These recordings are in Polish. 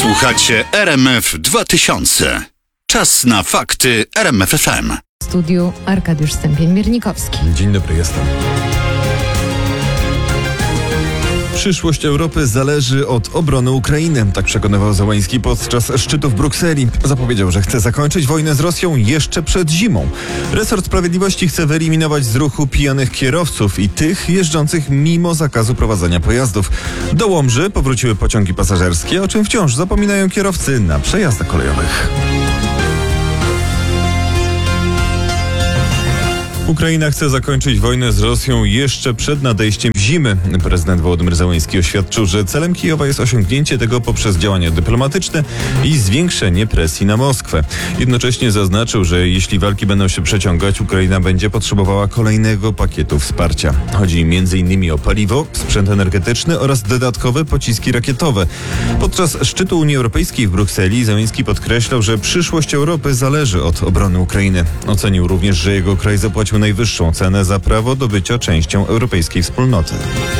Słuchacie RMF 2000. Czas na fakty RMF FM. W studiu Arkadiusz Stępień-Miernikowski. Dzień dobry, jestem. Przyszłość Europy zależy od obrony Ukrainy. Tak przekonywał Zełenski podczas szczytu w Brukseli. Zapowiedział, że chce zakończyć wojnę z Rosją jeszcze przed zimą. Resort Sprawiedliwości chce wyeliminować z ruchu pijanych kierowców i tych jeżdżących mimo zakazu prowadzenia pojazdów. Do Łomży powróciły pociągi pasażerskie, o czym wciąż zapominają kierowcy na przejazdach kolejowych. Ukraina chce zakończyć wojnę z Rosją jeszcze przed nadejściem zimy. Prezydent Wołodymyr Zełenski oświadczył, że celem Kijowa jest osiągnięcie tego poprzez działania dyplomatyczne i zwiększenie presji na Moskwę. Jednocześnie zaznaczył, że jeśli walki będą się przeciągać, Ukraina będzie potrzebowała kolejnego pakietu wsparcia. Chodzi m.in. o paliwo, sprzęt energetyczny oraz dodatkowe pociski rakietowe. Podczas szczytu Unii Europejskiej w Brukseli Zełenski podkreślał, że przyszłość Europy zależy od obrony Ukrainy. Ocenił również, że jego kraj zapłacił najwyższą cenę za prawo do bycia częścią europejskiej wspólnoty.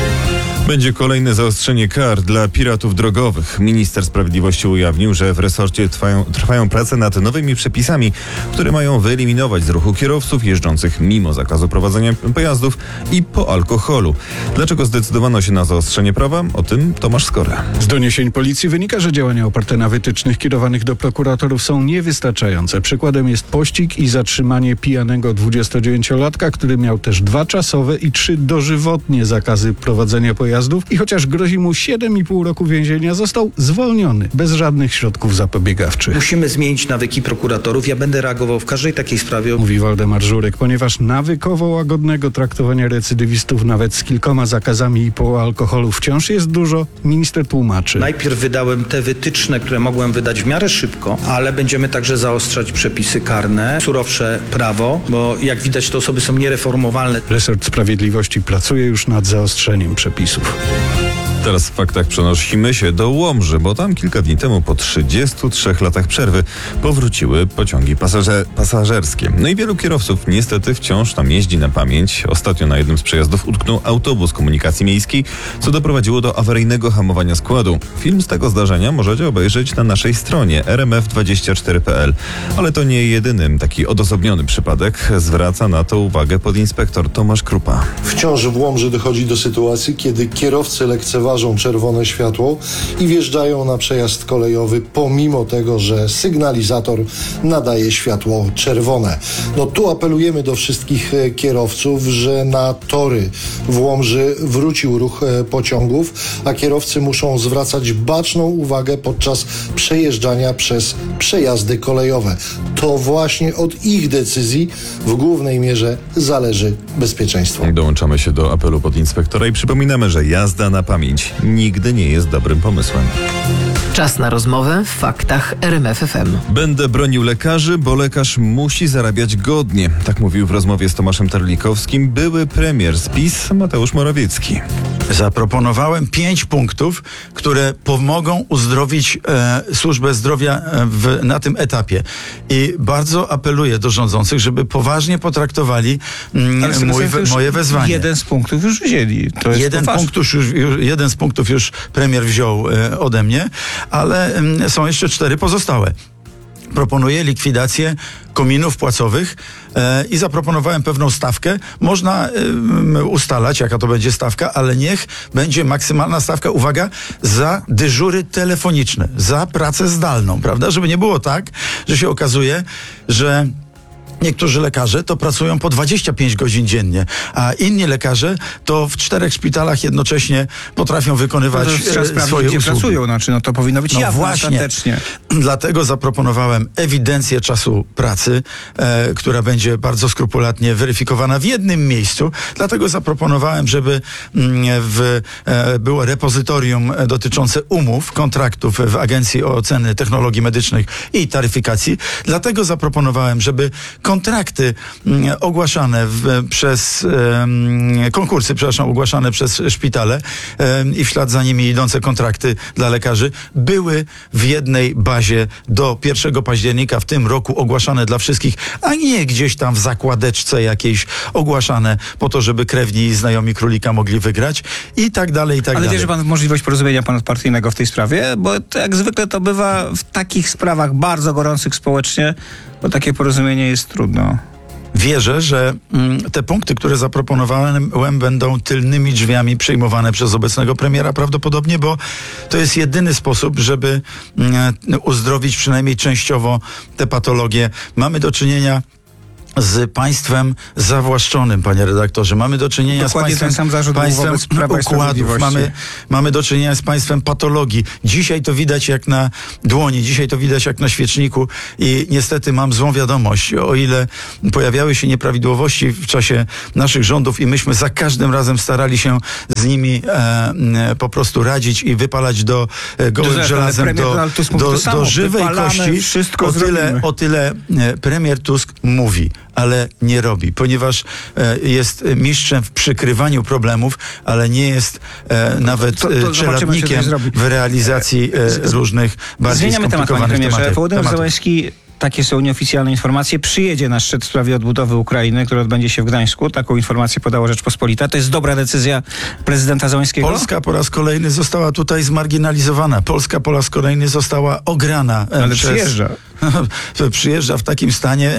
Będzie kolejne zaostrzenie kar dla piratów drogowych. Minister Sprawiedliwości ujawnił, że w resorcie trwają prace nad nowymi przepisami, które mają wyeliminować z ruchu kierowców jeżdżących mimo zakazu prowadzenia pojazdów i po alkoholu. Dlaczego zdecydowano się na zaostrzenie prawa? O tym Tomasz Skora. Z doniesień policji wynika, że działania oparte na wytycznych kierowanych do prokuratorów są niewystarczające. Przykładem jest pościg i zatrzymanie pijanego 29-latka, który miał też 2 czasowe i 3 dożywotnie zakazy prowadzenia pojazdów i chociaż grozi mu 7,5 roku więzienia, został zwolniony bez żadnych środków zapobiegawczych. Musimy zmienić nawyki prokuratorów. Ja będę reagował w każdej takiej sprawie. Mówi Waldemar Żurek, ponieważ nawykowo łagodnego traktowania recydywistów nawet z kilkoma zakazami i po alkoholu wciąż jest dużo, minister tłumaczy. Najpierw wydałem te wytyczne, które mogłem wydać w miarę szybko, ale będziemy także zaostrzać przepisy karne, surowsze prawo, bo jak widać te osoby są niereformowalne. Resort Sprawiedliwości pracuje już nad zaostrzeniem przepisów. Teraz w faktach przenosimy się do Łomży, bo tam kilka dni temu po 33 latach przerwy powróciły pociągi pasażerskie. No i wielu kierowców niestety wciąż tam jeździ na pamięć. Ostatnio na jednym z przejazdów utknął autobus komunikacji miejskiej, co doprowadziło do awaryjnego hamowania składu. Film z tego zdarzenia możecie obejrzeć na naszej stronie rmf24.pl. Ale to nie jedyny taki odosobniony przypadek. Zwraca na to uwagę podinspektor Tomasz Krupa. Wciąż w Łomży dochodzi do sytuacji, kiedy kierowcy lekceważą czerwone światło i wjeżdżają na przejazd kolejowy pomimo tego, że sygnalizator nadaje światło czerwone. No tu apelujemy do wszystkich kierowców, że na tory w Łomży wrócił ruch pociągów, a kierowcy muszą zwracać baczną uwagę podczas przejeżdżania przez przejazdy kolejowe. To właśnie od ich decyzji w głównej mierze zależy bezpieczeństwo. Dołączamy się do apelu podinspektora i przypominamy, że jazda na pamięć nigdy nie jest dobrym pomysłem. Czas na rozmowę w faktach RMF FM. Będę bronił lekarzy, bo lekarz musi zarabiać godnie. Tak mówił w rozmowie z Tomaszem Terlikowskim były premier z PiS Mateusz Morawiecki. Zaproponowałem 5 punktów, które pomogą uzdrowić służbę zdrowia na tym etapie. I bardzo apeluję do rządzących, żeby poważnie potraktowali moje wezwanie. Jeden z punktów już wzięli. Jeden z punktów już premier wziął ode mnie, ale są jeszcze 4 pozostałe. Proponuję likwidację kominów płacowych i zaproponowałem pewną stawkę. Można ustalać, jaka to będzie stawka, ale niech będzie maksymalna stawka, uwaga, za dyżury telefoniczne, za pracę zdalną, prawda? Żeby nie było tak, że się okazuje, że niektórzy lekarze to pracują po 25 godzin dziennie, a inni lekarze to w 4 szpitalach jednocześnie potrafią wykonywać swoje usługi. Pracują, to powinno być jawne właśnie. Ostatecznie. Dlatego zaproponowałem ewidencję czasu pracy, która będzie bardzo skrupulatnie weryfikowana w jednym miejscu. Dlatego zaproponowałem, żeby było repozytorium dotyczące umów, kontraktów w Agencji Oceny Technologii Medycznych i Taryfikacji. Dlatego zaproponowałem, żeby kontrakty ogłaszane konkursy, ogłaszane przez szpitale i w ślad za nimi idące kontrakty dla lekarzy były w jednej bazie do 1 października w tym roku ogłaszane dla wszystkich, a nie gdzieś tam w zakładeczce jakiejś ogłaszane po to, żeby krewni i znajomi królika mogli wygrać i tak dalej, i tak dalej. Ale wierzy pan w możliwość porozumienia ponadpartyjnego w tej sprawie? Bo to jak zwykle to bywa w takich sprawach bardzo gorących społecznie, bo takie porozumienie jest trudno. Wierzę, że te punkty, które zaproponowałem, będą tylnymi drzwiami przyjmowane przez obecnego premiera prawdopodobnie, bo to jest jedyny sposób, żeby uzdrowić przynajmniej częściowo te patologie. Mamy do czynienia z państwem zawłaszczonym, panie redaktorze. Mamy do czynienia Dokładnie z państwem, ten sam zarzut był wobec Prawa i układów. Sprawiedliwości. Mamy do czynienia z państwem patologii. Dzisiaj to widać jak na dłoni, dzisiaj to widać jak na świeczniku i niestety mam złą wiadomość. O ile pojawiały się nieprawidłowości w czasie naszych rządów i myśmy za każdym razem starali się z nimi po prostu radzić i wypalać do gołym żelazem do żywej kości, o tyle premier Tusk mówi, ale nie robi, ponieważ jest mistrzem w przykrywaniu problemów, ale nie jest nawet czeladnikiem w realizacji różnych bardziej skomplikowanych tematów. Wołodymyr Zełenski, takie są nieoficjalne informacje, przyjedzie na szczyt w sprawie odbudowy Ukrainy, który odbędzie się w Gdańsku. Taką informację podała Rzeczpospolita. To jest dobra decyzja prezydenta Zełenskiego? Polska po raz kolejny została tutaj zmarginalizowana. Polska po raz kolejny została ograna. Ale przyjeżdża. Przyjeżdża w takim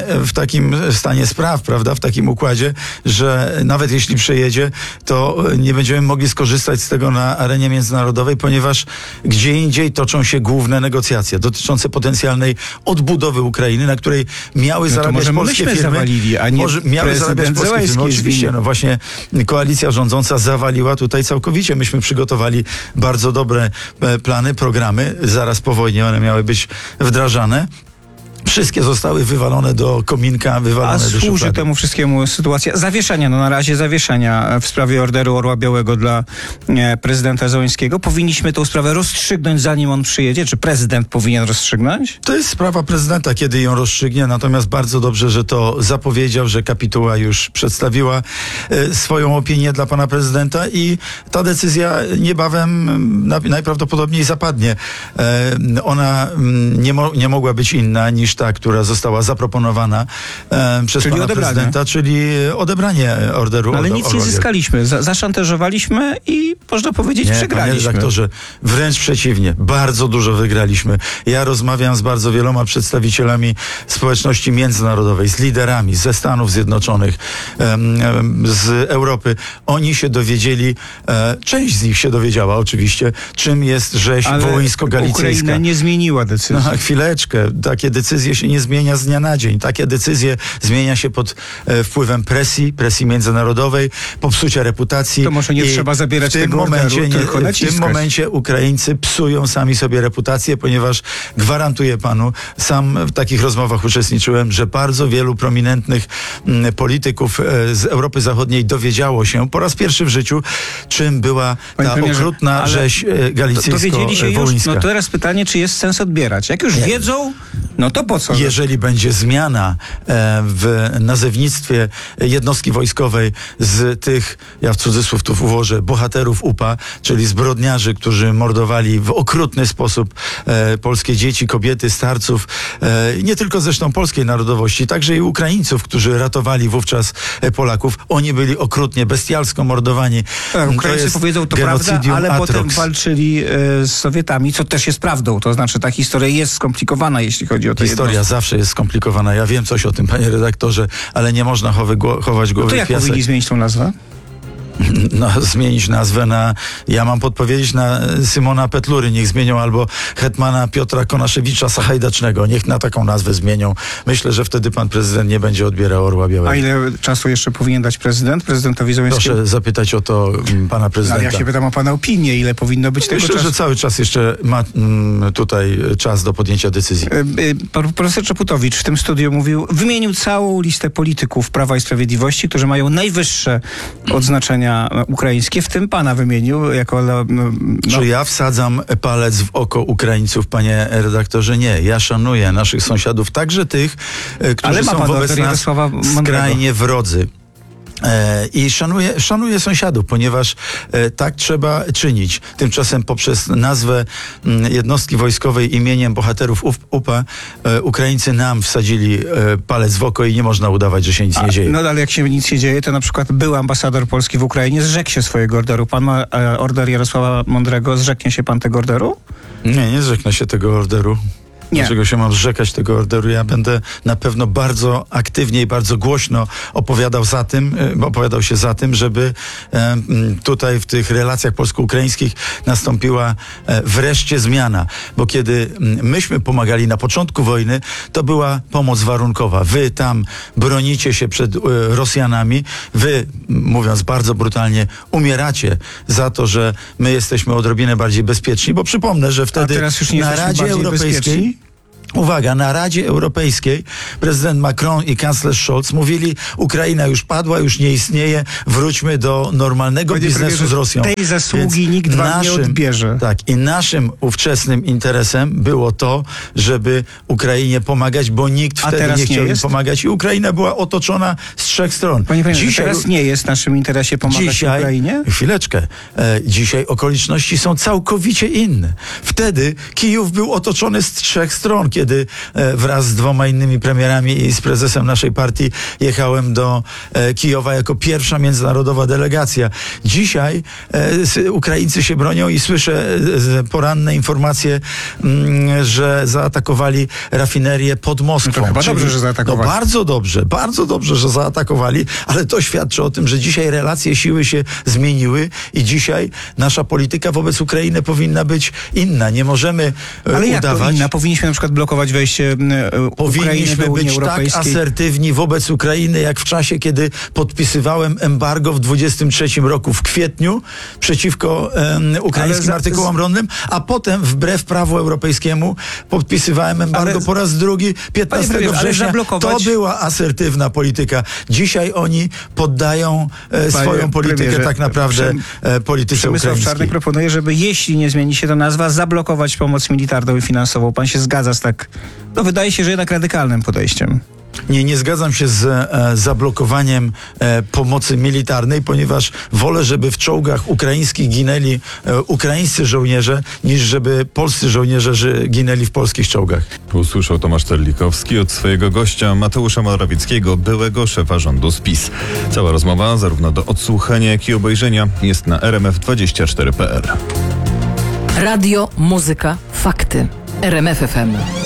stanie spraw, prawda, w takim układzie, że nawet jeśli przyjedzie, to nie będziemy mogli skorzystać z tego na arenie międzynarodowej, ponieważ gdzie indziej toczą się główne negocjacje dotyczące potencjalnej odbudowy Ukrainy, na której miały zarabiać polskie firmy. Zawalili, a nie miały zarabiać polskie firmy. Oczywiście, no właśnie koalicja rządząca zawaliła tutaj całkowicie. Myśmy przygotowali bardzo dobre plany, programy. Zaraz po wojnie one miały być wdrażane. Wszystkie zostały wywalone do kominka, wywalone do szuflady. A służy temu wszystkiemu sytuacja zawieszenia, no na razie zawieszenia w sprawie orderu Orła Białego dla prezydenta Zełenskiego. Powinniśmy tę sprawę rozstrzygnąć, zanim on przyjedzie? Czy prezydent powinien rozstrzygnąć? To jest sprawa prezydenta, kiedy ją rozstrzygnie, natomiast bardzo dobrze, że to zapowiedział, że kapituła już przedstawiła swoją opinię dla pana prezydenta i ta decyzja niebawem najprawdopodobniej zapadnie. Ona nie mogła być inna niż ta, która została zaproponowana przez pana prezydenta, czyli odebranie orderu. Ale nic nie zyskaliśmy. Zaszantażowaliśmy i można powiedzieć przegraliśmy. Panie redaktorze, wręcz przeciwnie. Bardzo dużo wygraliśmy. Ja rozmawiam z bardzo wieloma przedstawicielami społeczności międzynarodowej, z liderami ze Stanów Zjednoczonych, z Europy. Oni się dowiedzieli, część z nich się dowiedziała oczywiście, czym jest rzeź wołyńsko-galicejska. Ukraina nie zmieniła decyzji. No, chwileczkę. Takie decyzje się nie zmienia z dnia na dzień. Takie decyzje zmienia się pod wpływem presji międzynarodowej, popsucia reputacji. To może nie trzeba zabierać tego orderu, tylko naciskać. W tym momencie Ukraińcy psują sami sobie reputację, ponieważ gwarantuję panu, sam w takich rozmowach uczestniczyłem, że bardzo wielu prominentnych polityków z Europy Zachodniej dowiedziało się po raz pierwszy w życiu, czym była ta okrutna rzeź galicejsko-wołyńska. No teraz pytanie, czy jest sens odbierać? Jak już wiedzą, no to po co? Jeżeli będzie zmiana w nazewnictwie jednostki wojskowej z tych, ja w cudzysłów tu włożę, bohaterów UPA, czyli zbrodniarzy, którzy mordowali w okrutny sposób polskie dzieci, kobiety, starców, nie tylko zresztą polskiej narodowości, także i Ukraińców, którzy ratowali wówczas Polaków. Oni byli okrutnie, bestialsko mordowani. Ukraińcy powiedzą to prawda, ale potem walczyli z Sowietami, co też jest prawdą. To znaczy ta historia jest skomplikowana, jeśli chodzi o to. Historia zawsze jest skomplikowana. Ja wiem coś o tym, panie redaktorze, ale nie można chować głowy to w jak piasek. powinni zmienić tą nazwę? Zmienić nazwę na, ja mam podpowiedzieć, na Symona Petlury. Niech zmienią albo hetmana Piotra Konaszewicza Sachajdacznego. Niech na taką nazwę zmienią. Myślę, że wtedy pan prezydent nie będzie odbierał Orła Białego. A ile czasu jeszcze powinien dać prezydentowi Zełenskiemu? Proszę zapytać o to pana prezydenta. Ja się pytam o pana opinię. Ile powinno być tego czasu? Myślę, że cały czas jeszcze ma tutaj czas do podjęcia decyzji. Profesor Czaputowicz w tym studiu wymienił całą listę polityków Prawa i Sprawiedliwości, którzy mają najwyższe odznaczenia działania ukraińskie, w tym pana wymienił jako... Czy ja wsadzam palec w oko Ukraińców, panie redaktorze? Nie. Ja szanuję naszych sąsiadów, także tych, którzy ma są pan wobec order nas Jarosława Mądrego. skrajnie wrodzy. I szanuję sąsiadów, ponieważ tak trzeba czynić. Tymczasem poprzez nazwę jednostki wojskowej imieniem bohaterów UPA Ukraińcy nam wsadzili palec w oko i nie można udawać, że się nic nie dzieje. No ale jak się nic nie dzieje, to na przykład był ambasador Polski w Ukrainie, zrzekł się swojego orderu. Pan ma order Jarosława Mądrego, zrzeknie się pan tego orderu? Nie zrzeknę się tego orderu. Nie. Dlaczego się mam zrzekać tego orderu? Ja będę na pewno bardzo aktywnie i bardzo głośno opowiadał się za tym, żeby tutaj w tych relacjach polsko-ukraińskich nastąpiła wreszcie zmiana. Bo kiedy myśmy pomagali na początku wojny, to była pomoc warunkowa. Wy tam bronicie się przed Rosjanami. Wy, mówiąc bardzo brutalnie, umieracie za to, że my jesteśmy odrobinę bardziej bezpieczni. Bo przypomnę, że wtedy teraz już nie na jesteśmy Radzie bardziej Europejskiej... bezpieczni? Uwaga, na Radzie Europejskiej prezydent Macron i kanclerz Scholz mówili: Ukraina już padła, już nie istnieje, wróćmy do normalnego biznesu z Rosją. Tej zasługi nikt wam nie odbierze. Tak, i naszym ówczesnym interesem było to, żeby Ukrainie pomagać, bo nikt wtedy nie chciał im pomagać i Ukraina była otoczona z 3 stron. Panie premierze, teraz nie jest w naszym interesie pomagać Ukrainie? Chwileczkę. Dzisiaj okoliczności są całkowicie inne. Wtedy Kijów był otoczony z 3 stron, kiedy wraz z 2 innymi premierami i z prezesem naszej partii jechałem do Kijowa jako pierwsza międzynarodowa delegacja. Dzisiaj Ukraińcy się bronią i słyszę poranne informacje, że zaatakowali rafinerię pod Moskwą. No to chyba dobrze, że zaatakowali. No bardzo dobrze, że zaatakowali, ale to świadczy o tym, że dzisiaj relacje siły się zmieniły i dzisiaj nasza polityka wobec Ukrainy powinna być inna. Nie możemy ale jak udawać... to inna? Powinniśmy na przykład blokować wejście Powinniśmy być tak asertywni wobec Ukrainy, jak w czasie, kiedy podpisywałem embargo w 23 roku, w kwietniu, przeciwko ukraińskim artykułom rolnym, a potem wbrew prawu europejskiemu podpisywałem embargo po raz drugi 15 września. To była asertywna polityka. Dzisiaj oni poddają swoją politykę tak naprawdę polityce ukraińskiej. Czarnek proponuje, żeby jeśli nie zmieni się ta nazwa, zablokować pomoc militarną i finansową. Pan się zgadza z tak, no wydaje się, że jednak radykalnym podejściem. Nie zgadzam się z zablokowaniem pomocy militarnej, ponieważ wolę, żeby w czołgach ukraińskich ginęli ukraińscy żołnierze, niż żeby polscy żołnierze ginęli w polskich czołgach. Usłyszał Tomasz Terlikowski od swojego gościa Mateusza Morawieckiego, byłego szefa rządu z PiS. Cała rozmowa, zarówno do odsłuchania, jak i obejrzenia, jest na rmf24.pl. Radio, muzyka, fakty. RMF FM.